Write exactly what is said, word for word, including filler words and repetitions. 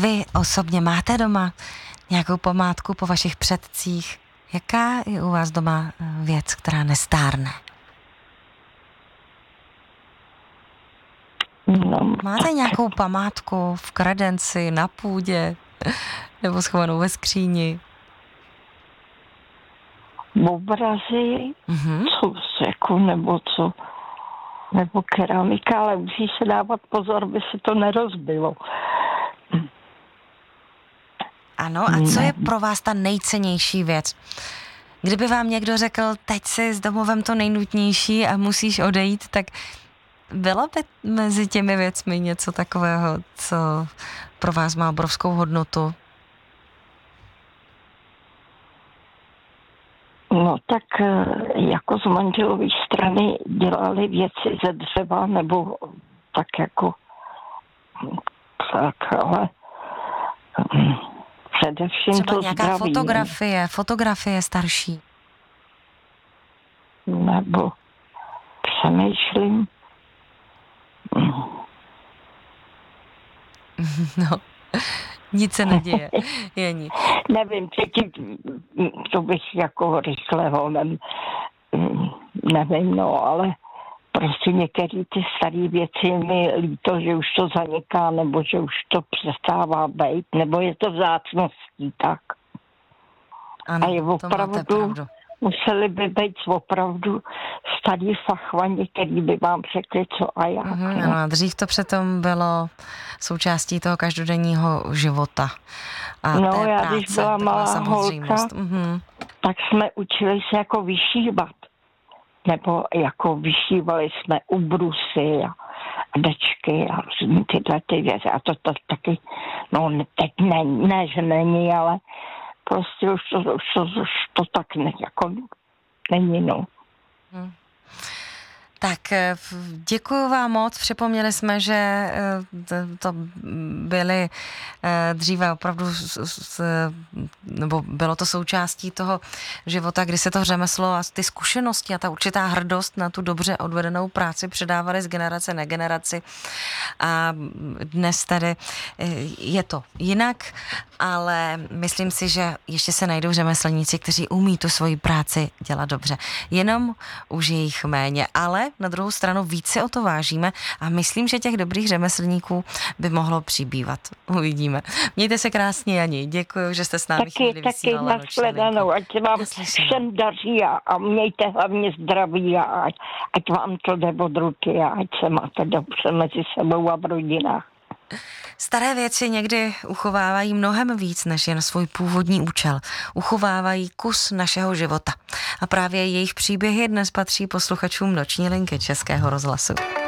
vy osobně máte doma nějakou památku po vašich předcích? Jaká je u vás doma věc, která nestárne? No, Máte nějakou památku v kredenci, na půdě nebo schovanou ve skříni? Obrazy, Mhm. co jako, nebo co, nebo keramika, ale musí se dávat pozor, aby se to nerozbilo. Ano, a co je pro vás ta nejcennější věc? Kdyby vám někdo řekl, teď si s domovem to nejnutnější a musíš odejít, tak bylo by mezi těmi věcmi něco takového, co pro vás má obrovskou hodnotu? No tak jako z manželové strany dělali věci ze dřeva, nebo tak jako tak, ale především třeba to nějaká zdraví. fotografie, fotografie starší. Nebo přemýšlím. No, nic se neděje, je nic. Nevím, teď to bych jako rychle honem, nevím, no, ale prostě některé ty staré věci mi líto, že už to zaniká, nebo že už to přestává být, nebo je to vzácností, tak. Ano, a je opravdu, museli by být opravdu starý fachmani, který by vám řekli, co a jak. Mm-hmm, no. ano, a dřív to přitom bylo součástí toho každodenního života. A no, té já práce, když byla malá holka, mm-hmm. tak jsme učili se jako vyšívat. Nebo jako vyšívali jsme ubrusy a dečky a tyhle ty věci. A to, to taky, no teď ne, ne, že není, ale prostě už to, už to, už to tak ne, jako není, no. Hmm. Tak děkuju vám moc. Připomněli jsme, že to byly dříve opravdu, nebo bylo to součástí toho života, kdy se to řemeslo a ty zkušenosti a ta určitá hrdost na tu dobře odvedenou práci předávaly z generace na generaci. A dnes tady je to jinak, ale myslím si, že ještě se najdou řemeslníci, kteří umí tu svoji práci dělat dobře. Jenom už je jich méně, ale na druhou stranu více o to vážíme a myslím, že těch dobrých řemeslníků by mohlo přibývat. Uvidíme. Mějte se krásně, Jani. Děkuji, že jste s námi chvíli vysílala. Taky, taky nashledanou. Ať se vám všem daří a, a mějte hlavně zdraví a ať, ať vám to jde od ruky a ať se máte dobře mezi sebou a v rodinách. Staré věci někdy uchovávají mnohem víc než jen svůj původní účel. Uchovávají kus našeho života. A právě jejich příběhy dnes patří posluchačům Noční linky Českého rozhlasu.